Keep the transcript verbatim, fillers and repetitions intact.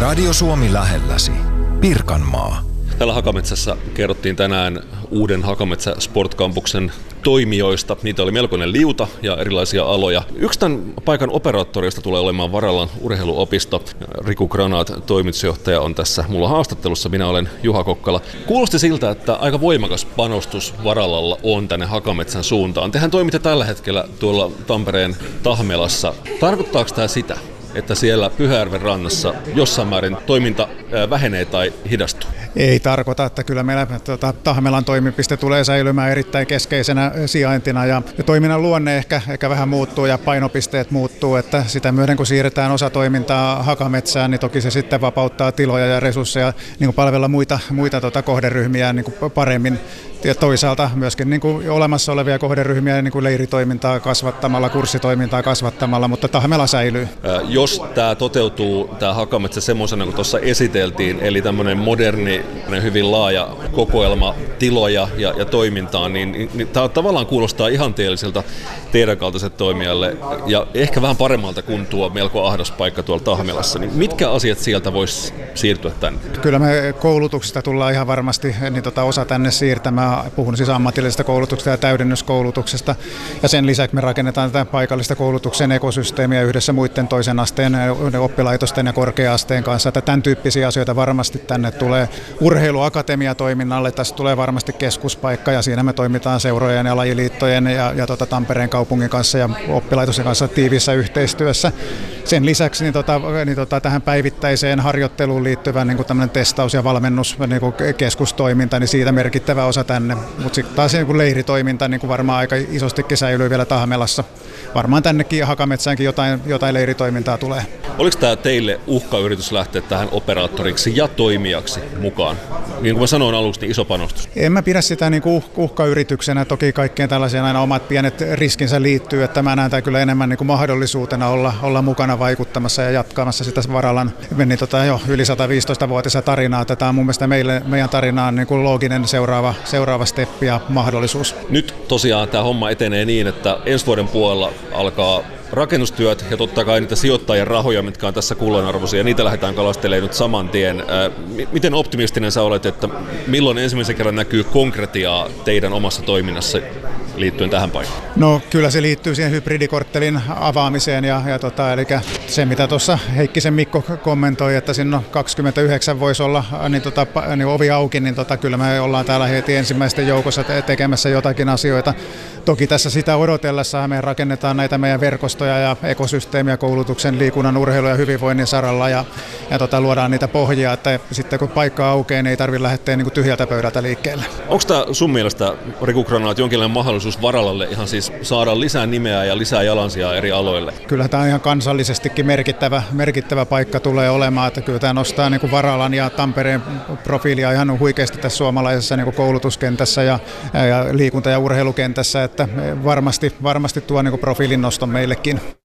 Radio Suomi lähelläsi. Pirkanmaa. Täällä Hakametsässä kerrottiin tänään uuden Hakametsä Sport Campuksen toimijoista. Niitä oli melkoinen liuta ja erilaisia aloja. Yksi tämän paikan operaattoreista tulee olemaan Varallan urheiluopisto. Riku Granaat, toimitusjohtaja, on tässä mulla haastattelussa. Minä olen Juha Kokkala. Kuulosti siltä, että aika voimakas panostus Varallalla on tänne Hakametsän suuntaan. Tehän toimitte tällä hetkellä tuolla Tampereen Tahmelassa. Tarkoittaako tämä sitä, että siellä Pyhäjärven rannassa jossain määrin toiminta vähenee tai hidastuu? Ei tarkoita, että kyllä meillä tuota, Tahmelan toimipiste tulee säilymään erittäin keskeisenä sijaintina ja, ja toiminnan luonne ehkä, ehkä vähän muuttuu ja painopisteet muuttuu, että sitä myöden kun siirretään osa toimintaa Hakametsään, niin toki se sitten vapauttaa tiloja ja resursseja niin kuin palvella muita, muita tuota, kohderyhmiä niin kuin paremmin. Ja toisaalta myöskin niin kuin olemassa olevia kohderyhmiä niin kuin leiritoimintaa kasvattamalla, kurssitoimintaa kasvattamalla, mutta Tahmela säilyy. Jos tämä toteutuu, tämä Hakametsä semmoisena kuin tuossa esiteltiin, eli tämmöinen moderni, hyvin laaja kokoelma tiloja ja, ja toimintaa, niin, niin, niin tämä tavallaan kuulostaa ihanteelliselta teidän kaltaiset toimijalle ja ehkä vähän paremmalta kuin tuo melko ahdas paikka tuolla Tahmelassa. Niin mitkä asiat sieltä voisi siirtyä tänne? Kyllä me koulutuksesta tullaan ihan varmasti niin tota osa tänne siirtämään. Puhun siis ammatillisesta koulutuksesta ja täydennyskoulutuksesta. Ja sen lisäksi me rakennetaan tätä paikallista koulutuksen ekosysteemiä yhdessä muiden toisen asteen, oppilaitosten ja korkea-asteen kanssa. Että tämän tyyppisiä asioita varmasti tänne tulee. Urheiluakatemiatoiminnalle tässä tulee varmasti keskuspaikka ja siinä me toimitaan seurojen ja lajiliittojen ja, ja tota Tampereen kaupungin kanssa ja oppilaitosten kanssa tiiviissä yhteistyössä. Sen lisäksi niin tota, niin tota, tähän päivittäiseen harjoitteluun liittyvä niin tämmöinen testaus- ja valmennuskeskustoiminta, niin siitä merkittävä osa tänne. Mutta sitten taas niin leiritoiminta niin varmaan aika isostikin säilyy vielä Tahmelassa. Varmaan tännekin Hakametsäänkin jotain, jotain leiritoimintaa tulee. Oliko tämä teille uhkayritys lähteä tähän operaattoriksi ja toimijaksi mukaan? Niin kuin mä sanoin aluksi, niin iso panostus. En mä pidä sitä niin kuin uhkayrityksenä. Toki kaikkeen tällaiseen aina omat pienet riskinsä liittyy. Että mä näen tämä kyllä enemmän niin kuin mahdollisuutena olla, olla mukana vaikuttamassa ja jatkamassa sitä Varallan niin tota, jo yli sata viisitoista-vuotista tarinaa. Tätä on mun mielestä meille, meidän tarinaan niin kuin looginen seuraava, seuraava steppi ja mahdollisuus. Nyt tosiaan tämä homma etenee niin, että ensi vuoden puolella alkaa rakennustyöt ja totta kai niitä sijoittajien rahoja, mitkä on tässä kullanarvoisia, ja niitä lähdetään kalastelemaan nyt saman tien. Miten optimistinen sä olet, että milloin ensimmäisen kerran näkyy konkretiaa teidän omassa toiminnassa liittyen tähän paikkaan? No kyllä se liittyy siihen hybridikorttelin avaamiseen ja, ja tota, eli se mitä tuossa Heikkisen Mikko kommentoi, että siinä kaksikymmentäyhdeksän voisi olla niin tota, niin ovi auki, niin tota, kyllä me ollaan täällä heti ensimmäisten joukossa tekemässä jotakin asioita. Toki tässä sitä odotellessa me rakennetaan näitä meidän verkostoja ja ekosysteemiä koulutuksen, liikunnan, urheilun ja hyvinvoinnin saralla ja, ja tota, luodaan niitä pohjia, että sitten kun paikka aukeaa, niin ei tarvitse lähteä niin kuin tyhjältä pöydältä liikkeelle. Onko tämä sun mielestä, Riku Granaat, jonkinlainen mahdollisuus Varallalle ihan siis saada lisää nimeä ja lisää jalansijaa eri aloille? Kyllä tämä ihan kansallisestikin merkittävä, merkittävä paikka tulee olemaan, että kyllä tämä nostaa niin kuin Varallan ja Tampereen profiilia ihan huikeasti tässä suomalaisessa niin kuin koulutuskentässä ja, ja liikunta- ja urheilukentässä, että varmasti, varmasti tuo niin kuin profiilin nosto meillekin.